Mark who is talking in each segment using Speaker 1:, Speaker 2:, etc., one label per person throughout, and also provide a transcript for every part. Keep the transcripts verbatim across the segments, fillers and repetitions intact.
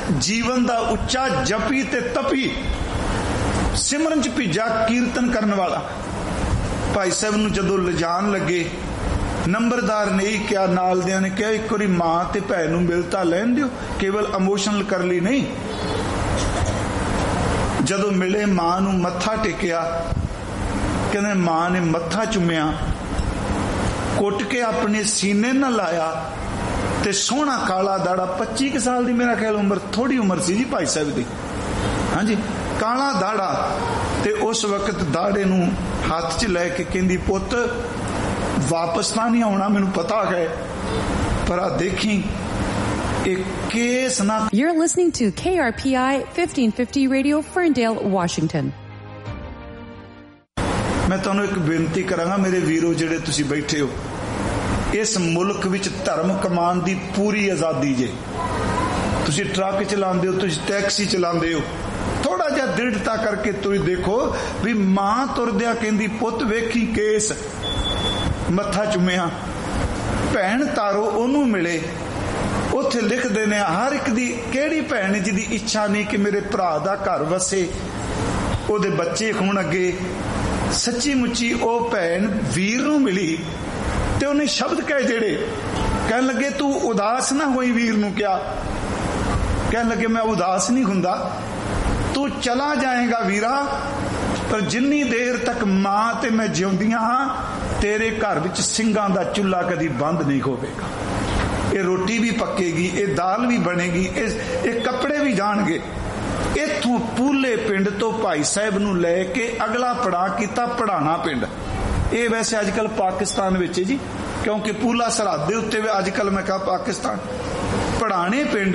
Speaker 1: ਜੀਵਨ ਦਾ ਉੱਚਾ ਜਪੀ ਤੇ ਤਪੀ ਸਿਮਰਨ ਚ ਭਿੱਜਾ ਕੀਰਤਨ ਕਰਨ ਵਾਲਾ। ਭਾਈ ਸਾਹਿਬ ਨੂੰ ਜਦੋਂ ਲਿਜਾਣ ਲੱਗੇ, ਨੰਬਰਦਾਰ ਨੇ ਹੀ ਕਿਹਾ, ਨਾਲ ਦਿਆਂ ਨੇ ਕਿਹਾ, ਇੱਕ ਵਾਰੀ ਮਾਂ ਤੇ ਭੈਣ ਨੂੰ ਮਿਲ ਤਾਂ ਲੈਣ ਦਿਓ, ਕੇਵਲ ਇਮੋਸ਼ਨਲ ਕਰ ਲਈ ਨਹੀਂ। ਜਦੋਂ ਮਿਲੇ, ਮਾਂ ਨੂੰ ਮੱਥਾ ਟੇਕਿਆ, ਕਹਿੰਦੇ ਮਾਂ ਨੇ ਮੱਥਾ ਚੁੰਮਿਆ, ਕੁੱਟ ਕੇ ਆਪਣੇ ਸੀਨੇ ਨਾਲ ਲਾਇਆ ਤੇ ਸੋਹਣਾ ਕਾਲਾ ਦਾੜਾ, ਪੱਚੀ ਕੁ ਸਾਲ ਦੀ ਮੇਰਾ ਖਿਆਲ ਉਮਰ, ਥੋੜੀ ਉਮਰ ਸੀ ਜੀ ਭਾਈ ਸਾਹਿਬ ਦੀ, ਹਾਂਜੀ, ਕਾਲਾ ਦਾੜਾ। ਤੇ ਉਸ ਵਕਤ ਦਾੜੇ ਨੂੰ ਹੱਥ 'ਚ ਲੈ ਕੇ ਕਹਿੰਦੀ, ਪੁੱਤ ਵਾਪਸ ਤਾਂ ਨਹੀਂ ਆਉਣਾ, ਮੈਨੂੰ ਪਤਾ ਹੈ, ਪਰ ਆ ਦੇਖੀ ਇੱਕ ਕੇਸ ਨਾ।
Speaker 2: You're listening to K R P I fifteen fifty Radio, Ferndale, Washington.
Speaker 1: ਮੈਂ ਤੁਹਾਨੂੰ ਇੱਕ ਬੇਨਤੀ ਕਰਾਂਗਾ ਮੇਰੇ ਵੀਰੋ, ਜਿਹੜੇ ਤੁਸੀਂ ਬੈਠੇ ਹੋ, ਇਸ ਮੁਲਕ ਵਿੱਚ ਧਰਮ ਕਮਾਉਣ ਦੀ ਪੂਰੀ ਆਜ਼ਾਦੀ ਜੇ। ਤੁਸੀਂ ਟਰੱਕ ਚਲਾਉਂਦੇ ਹੋ, ਤੁਸੀਂ ਟੈਕਸੀ ਚਲਾਉਂਦੇ ਹੋ, ਥੋੜਾ ਜਿਹਾ ਦ੍ਰਿੜਤਾ ਕਰਕੇ ਤੁਸੀਂ ਦੇਖੋ ਵੀ ਮਾਂ ਤੁਰਦਿਆਂ ਕਹਿੰਦੀ, ਪੁੱਤ ਵੇਖੀ ਕੇਸ, ਮੱਥਾ ਚੁੰਮਿਆ, ਭੈਣ ਤਾਰੋ ਉਹਨੂੰ ਮਿਲੇ। ਉੱਥੇ ਲਿਖਦੇ ਨੇ ਹਰ ਇੱਕ ਦੀ, ਕਿਹੜੀ ਭੈਣ ਜਿਹਦੀ ਇੱਛਾ ਨਹੀਂ ਕਿ ਮੇਰੇ ਭਰਾ ਦਾ ਘਰ ਵਸੇ, ਉਹਦੇ ਬੱਚੇ ਹੋਣ ਅੱਗੇ। ਸੱਚੀ ਮੁੱਚੀ ਉਹ ਭੈਣ ਵੀਰ ਨੂੰ ਮਿਲੀ ਤੇ ਉਹਨੇ ਸ਼ਬਦ ਕਹੇ ਜਿਹੜੇ, ਕਹਿਣ ਲੱਗੇ ਤੂੰ ਉਦਾਸ ਨਾ ਹੋਈ। ਵੀਰ ਨੂੰ ਕਿਹਾ, ਕਹਿਣ ਲੱਗੇ ਮੈਂ ਉਦਾਸ ਨਹੀਂ ਹੁੰਦਾ, ਤੂੰ ਚਲਾ ਜਾਏਗਾ ਵੀਰਾ, ਪਰ ਜਿੰਨੀ ਦੇਰ ਤੱਕ ਮਾਂ ਤੇ ਮੈਂ ਜਿਉਂਦੀਆਂ ਹਾਂ, ਤੇਰੇ ਘਰ ਵਿੱਚ ਸਿੰਘਾਂ ਦਾ ਚੁੱਲ੍ਹਾ ਕਦੀ ਬੰਦ ਨਹੀਂ ਹੋਵੇਗਾ। ਇਹ ਰੋਟੀ ਵੀ ਪੱਕੇਗੀ, ਇਹ ਦਾਲ ਵੀ ਬਣੇਗੀ, ਇਹ ਕੱਪੜੇ ਵੀ ਜਾਣਗੇ। ਇੱਥੋਂ ਪੂਲੇ ਪਿੰਡ ਤੋਂ ਭਾਈ ਸਾਹਿਬ ਨੂੰ ਲੈ ਕੇ ਅਗਲਾ ਪੜਾਅ ਕੀਤਾ ਪੜਾਣਾ ਪਿੰਡ। ਇਹ ਵੈਸੇ ਅੱਜ ਕੱਲ੍ਹ ਪਾਕਿਸਤਾਨ ਵਿੱਚ ਜੀ, ਕਿਉਂਕਿ ਪੂਲਾ ਸਰਹੱਦ ਦੇ ਉੱਤੇ ਅੱਜ ਕੱਲ੍ਹ ਮੈਂ ਕਿਹਾ ਪਾਕਿਸਤਾਨ। ਪੜਾਣੇ ਪਿੰਡ,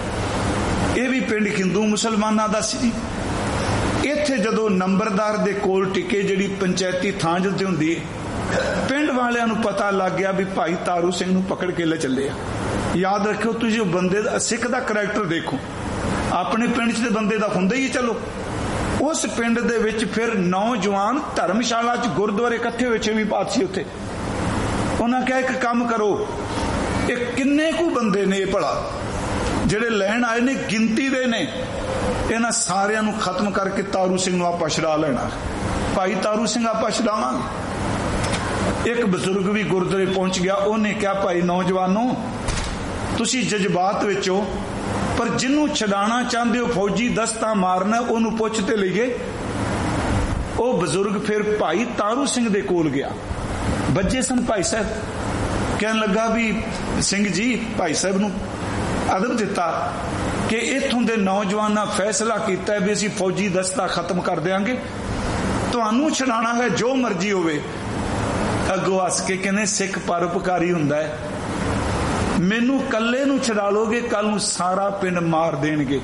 Speaker 1: ਇਹ ਵੀ ਪਿੰਡ ਹਿੰਦੂ ਮੁਸਲਮਾਨਾਂ ਦਾ ਸੀ। ਇੱਥੇ ਜਦੋਂ ਨੰਬਰਦਾਰ ਦੇ ਕੋਲ ਟਿਕੇ, ਜਿਹੜੀ ਪੰਚਾਇਤੀ ਥਾਂ ਜਿੱਥੇ ਹੁੰਦੀ ਹੈ, ਪਿੰਡ ਵਾਲਿਆਂ ਨੂੰ ਪਤਾ ਲੱਗ ਗਿਆ ਵੀ ਭਾਈ ਤਾਰੂ ਸਿੰਘ ਨੂੰ ਪਕੜ ਕੇ ਲੈ ਚੱਲੇ ਆ। ਯਾਦ ਰੱਖਿਓ, ਤੁਸੀਂ ਉਹ ਬੰਦੇ ਦਾ, ਸਿੱਖ ਦਾ ਕਰੈਕਟਰ ਦੇਖੋ, ਆਪਣੇ ਪਿੰਡ 'ਚ ਦੇ ਬੰਦੇ ਦਾ ਹੁੰਦਾ ਹੀ। ਚਲੋ ਉਸ ਪਿੰਡ ਦੇ ਵਿੱਚ ਫਿਰ ਨੌਜਵਾਨ ਧਰਮਸ਼ਾਲਾ 'ਚ ਗੁਰਦੁਆਰੇ ਇਕੱਠੇ ਹੋਏ, ਛੇਵੀਂ ਪਾਤਸ਼ਾਹੀ ਉੱਥੇ। ਉਹਨਾਂ ਕਿਹਾ ਇੱਕ ਕੰਮ ਕਰੋ, ਇਹ ਕਿੰਨੇ ਕੁ ਬੰਦੇ ਨੇ ਇਹ ਭਲਾ ਜਿਹੜੇ ਲੈਣ ਆਏ ਨੇ, ਗਿਣਤੀ ਦੇ ਨੇ, ਇਹਨਾਂ ਸਾਰਿਆਂ ਨੂੰ ਖਤਮ ਕਰਕੇ ਤਾਰੂ ਸਿੰਘ ਨੂੰ ਆਪਾਂ ਛੁਡਾ ਲੈਣਾ। ਭਾਈ ਤਾਰੂ ਸਿੰਘ ਆਪਾਂ ਛੁਡਾਵਾਂਗੇ। ਇੱਕ ਬਜ਼ੁਰਗ ਵੀ ਗੁਰਦੁਆਰੇ ਪਹੁੰਚ ਗਿਆ, ਉਹਨੇ ਕਿਹਾ ਭਾਈ ਨੌਜਵਾਨੋ, ਤੁਸੀਂ ਜਜ਼ਬਾਤ ਵਿੱਚ ਹੋ, ਪਰ ਜਿਹਨੂੰ ਛਡਾਣਾ ਚਾਹੁੰਦੇ ਹੋ ਫੌਜੀ ਦਸਤਾ ਮਾਰਨਾ, ਉਹਨੂੰ ਪੁੱਛ ਤੇ ਲਈਏ। ਉਹ ਬਜ਼ੁਰਗ ਫਿਰ ਭਾਈ ਤਾਰੂ ਸਿੰਘ ਦੇ ਕੋਲ ਗਿਆ, ਬੱਜੇ ਸਨ ਭਾਈ ਸਾਹਿਬ। ਕਹਿਣ ਲੱਗਾ ਵੀ ਸਿੰਘ ਜੀ, ਭਾਈ ਸਾਹਿਬ ਨੂੰ ਅਦਬ ਦਿੱਤਾ ਕਿ ਇੱਥੋਂ ਦੇ ਨੌਜਵਾਨਾਂ ਫੈਸਲਾ ਕੀਤਾ ਵੀ ਅਸੀਂ ਫੌਜੀ ਦਸਤਾ ਖਤਮ ਕਰ ਦਿਆਂਗੇ, ਤੁਹਾਨੂੰ ਛਡਾਣਾ ਹੈ ਜੋ ਮਰਜ਼ੀ ਹੋਵੇ। ਅੱਗੋਂ ਹੱਸ ਕੇ ਕਹਿੰਦੇ, ਸਿੱਖ ਪਰਉਪਕਾਰੀ ਹੁੰਦਾ ਹੈ, ਮੈਨੂੰ ਕੱਲੇ ਨੂੰ ਛਡਾ ਲੋਗੇ, ਕੱਲ ਨੂੰ ਸਾਰਾ ਪਿੰਡ ਮਾਰ ਦੇਣਗੇ।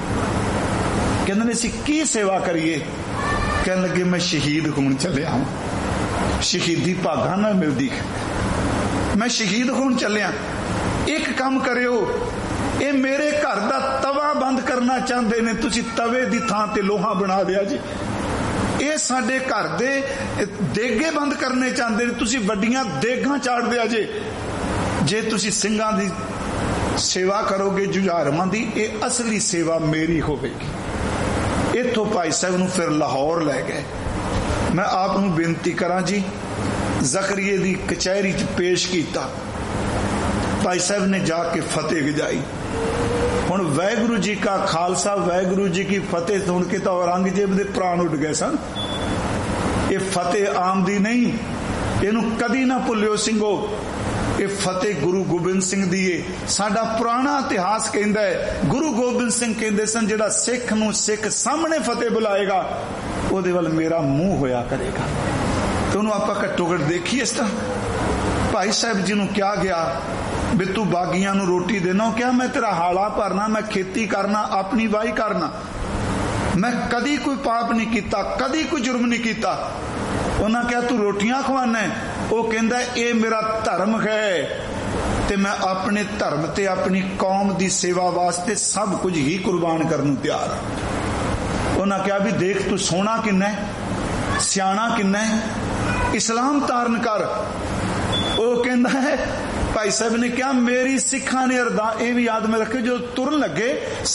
Speaker 1: ਕਹਿੰਦੇ ਨੇ ਅਸੀਂ ਕੀ ਸੇਵਾ ਕਰੀਏ? ਕਹਿਣ ਲੱਗੇ ਮੈਂ ਸ਼ਹੀਦ ਹੋਣ ਚੱਲਿਆ ਹਾਂ, ਸ਼ਹੀਦੀ ਭਾਗਾਂ ਨਾਲ ਮਿਲਦੀ, ਮੈਂ ਸ਼ਹੀਦ ਹੋਣ ਚੱਲਿਆ। ਇੱਕ ਕੰਮ ਕਰਿਓ, ਇਹ ਮੇਰੇ ਘਰ ਦਾ ਤਵਾ ਬੰਦ ਕਰਨਾ ਚਾਹੁੰਦੇ ਨੇ, ਤੁਸੀਂ ਤਵੇ ਦੀ ਥਾਂ ਤੇ ਲੋਹਾ ਬਣਾ ਦਿਆ ਜੀ। ਇਹ ਸਾਡੇ ਘਰ ਦੇ ਦੇਗੇ ਬੰਦ ਕਰਨੇ ਚਾਹੁੰਦੇ ਨੇ, ਤੁਸੀਂ ਵੱਡੀਆਂ ਦੇਗਾਂ ਚਾੜ ਦਿਆ ਜੇ। ਜੇ ਤੁਸੀਂ ਸਿੰਘਾਂ ਦੀ ਸੇਵਾ ਕਰੋਗੇ, ਜੁਝਾਰਮਾਂ ਦੀ, ਇਹ ਅਸਲੀ ਸੇਵਾ ਮੇਰੀ ਹੋਵੇਗੀ। ਇੱਥੋਂ ਭਾਈ ਸਾਹਿਬ ਨੂੰ ਫਿਰ ਲਾਹੌਰ ਲੈ ਗਏ। ਮੈਂ ਆਪ ਨੂੰ ਬੇਨਤੀ ਕਰਾਂ ਜੀ, ਜ਼ਕਰੀਏ ਦੀ ਕਚਹਿਰੀ 'ਚ ਪੇਸ਼ ਕੀਤਾ। ਭਾਈ ਸਾਹਿਬ ਨੇ ਜਾ ਕੇ ਫਤਿਹ ਗਜਾਈ। ਹੁਣ ਵਾਹਿਗੁਰੂ ਜੀ ਕਾ ਖਾਲਸਾ, ਵਾਹਿਗੁਰੂ ਜੀ ਕੀ ਫਤਿਹ ਸੁਣ ਕੇ ਤਾਂ ਔਰੰਗਜ਼ੇਬ ਦੇ ਪ੍ਰਾਣ ਉੱਡ ਗਏ ਸਨ। ਇਹ ਫਤਿਹ ਆਮ ਦੀ ਨਹੀਂ, ਇਹਨੂੰ ਕਦੀ ਨਾ ਭੁੱਲਿਓ ਸਿੰਘੋ। ਇਹ ਫਤਿਹ ਗੁਰੂ ਗੋਬਿੰਦ ਸਿੰਘ ਦੀ ਏ। ਸਾਡਾ ਪੁਰਾਣਾ ਇਤਿਹਾਸ ਕਹਿੰਦਾ ਹੈ, ਗੁਰੂ ਗੋਬਿੰਦ ਸਿੰਘ ਕਹਿੰਦੇ ਸਨ, ਜਿਹੜਾ ਸਿੱਖ ਨੂੰ ਸਿੱਖ ਸਾਹਮਣੇ ਫਤਿਹ ਬੁਲਾਏਗਾ, ਉਹਦੇ ਵੱਲ ਮੇਰਾ ਮੂੰਹ ਹੋਇਆ ਕਰੇਗਾ। ਤੇ ਉਹਨੂੰ ਆਪਾਂ ਘੱਟੋ ਘੱਟ ਦੇਖੀਏ ਇਸ ਤਰ੍ਹਾਂ। ਭਾਈ ਸਾਹਿਬ ਜੀ ਨੂੰ ਕਿਹਾ ਗਿਆ ਵੀ ਤੂੰ ਬਾਗੀਆਂ ਨੂੰ ਰੋਟੀ ਦੇਣਾ। ਉਹ ਕਿਹਾ ਮੈਂ ਤੇਰਾ ਹਾਲਾ ਭਰਨਾ, ਮੈਂ ਖੇਤੀ ਕਰਨਾ, ਆਪਣੀ ਵਾਹੀ ਕਰਨਾ, ਮੈਂ ਕਦੀ ਕੋਈ ਪਾਪ ਨਹੀਂ ਕੀਤਾ, ਕਦੀ ਕੋਈ ਜੁਰਮ ਨਹੀਂ ਕੀਤਾ। ਉਹਨਾਂ ਕਿਹਾ ਤੂੰ ਰੋਟੀਆਂ ਖਵਾਨਾ? ਉਹ ਕਹਿੰਦਾ ਇਹ ਮੇਰਾ ਧਰਮ ਹੈ ਤੇ ਮੈਂ ਆਪਣੇ ਧਰਮ ਤੇ ਆਪਣੀ ਕੌਮ ਦੀ ਸੇਵਾ ਵਾਸਤੇ ਸਭ ਕੁਝ ਹੀ ਕੁਰਬਾਨ ਕਰਨ ਨੂੰ ਤਿਆਰ ਹਾਂ। ਉਹਨਾਂ ਕਿਹਾ ਵੀ ਦੇਖ ਤੂੰ ਸੋਹਣਾ ਕਿੰਨਾ ਹੈ, ਸਿਆਣਾ ਕਿੰਨਾ ਹੈ, ਇਸਲਾਮ ਧਾਰਨ ਕਰ। ਉਹ ਕਹਿੰਦਾ ਹੈ, ਭਾਈ ਸਾਹਿਬ ਨੇ ਕਿਹਾ ਮੇਰੀ ਸਿੱਖਾਂ ਨੇ ਅਰਦਾਸ, ਇਹ ਵੀ ਯਾਦ ਮੈਂ ਰੱਖਿਓ, ਜਦੋਂ ਤੁਰਨ ਲੱਗੇ